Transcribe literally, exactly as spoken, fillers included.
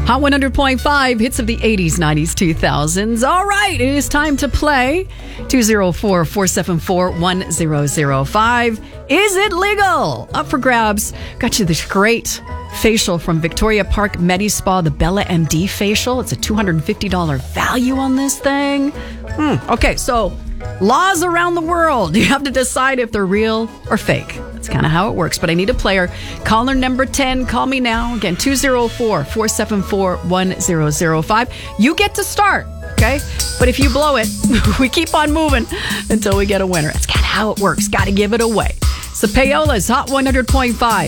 Hot one hundred point five, hits of the eighties, nineties, two thousands. All right, it is time to play. two oh four, four seven four, one zero zero five. Is it legal? Up for grabs. Got you this great facial from Victoria Park Medi Spa, the Bella M D facial. It's a two hundred fifty dollars value on this thing. Hmm. Okay, so laws around the world. You have to decide if they're real or fake. That's kind of how it works. But I need a player. Caller number ten. Call me now. Again, two oh four, four seven four, one zero zero five. You get to start, okay? But if you blow it, we keep on moving until we get a winner. That's kind of how it works. Got to give it away. So Paola's Hot one hundred point five.